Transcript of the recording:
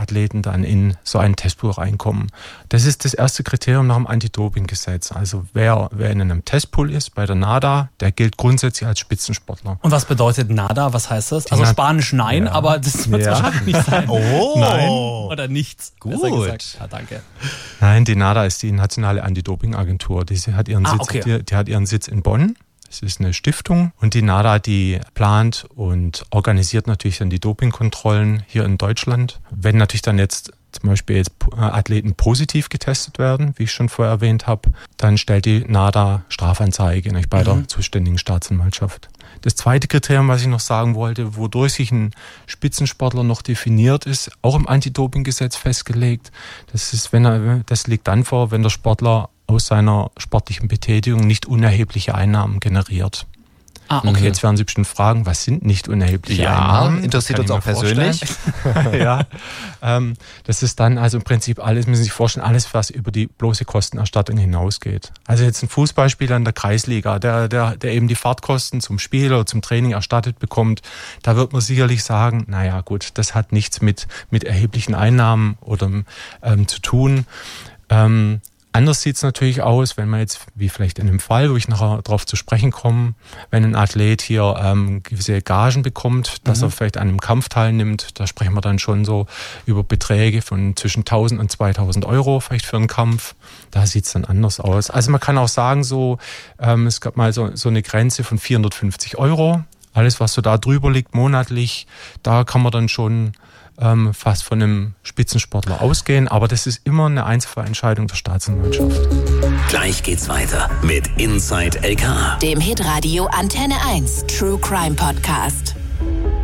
Athleten dann in so einen Testpool reinkommen. Das ist das erste Kriterium nach dem Anti-Doping-Gesetz. Also wer in einem Testpool ist bei der NADA, der gilt grundsätzlich als Spitzensportler. Und was bedeutet NADA? Was heißt das? Also Spanisch nein, ja. Aber das wird wahrscheinlich nicht sein. Oh. Nein. Oder nichts. Gut. Ja, danke. Nein, die NADA ist die nationale Anti-Doping-Agentur. Die hat ihren Sitz in Bonn. Es ist eine Stiftung und die NADA, die plant und organisiert natürlich dann die Dopingkontrollen hier in Deutschland. Wenn natürlich dann jetzt zum Beispiel Athleten positiv getestet werden, wie ich schon vorher erwähnt habe, dann stellt die NADA Strafanzeige bei der zuständigen Staatsanwaltschaft. Das zweite Kriterium, was ich noch sagen wollte, wodurch sich ein Spitzensportler noch definiert, ist auch im Anti-Doping-Gesetz festgelegt. Das liegt dann vor, wenn der Sportler aus seiner sportlichen Betätigung nicht unerhebliche Einnahmen generiert. Okay. Jetzt werden Sie bestimmt fragen, was sind nicht unerhebliche Einnahmen? Ja, interessiert uns auch persönlich. Ja, das ist dann also im Prinzip alles, müssen Sie sich vorstellen, alles, was über die bloße Kostenerstattung hinausgeht. Also jetzt ein Fußballspieler in der Kreisliga, der eben die Fahrtkosten zum Spiel oder zum Training erstattet bekommt, da wird man sicherlich sagen, naja gut, das hat nichts mit erheblichen Einnahmen oder zu tun. Anders sieht es natürlich aus, wenn man jetzt, wie vielleicht in dem Fall, wo ich nachher darauf zu sprechen komme, wenn ein Athlet hier gewisse Gagen bekommt, dass er vielleicht an einem Kampf teilnimmt, da sprechen wir dann schon so über Beträge von zwischen 1.000 und 2.000 Euro vielleicht für einen Kampf. Da sieht es dann anders aus. Also man kann auch sagen, es gab mal so eine Grenze von 450 Euro. Alles, was so da drüber liegt monatlich, da kann man dann schon fast von einem Spitzensportler ausgehen, aber das ist immer eine Einzelfallentscheidung der Staatsanwaltschaft. Gleich geht's weiter mit Inside LKA, dem Hitradio Antenne 1 True Crime Podcast.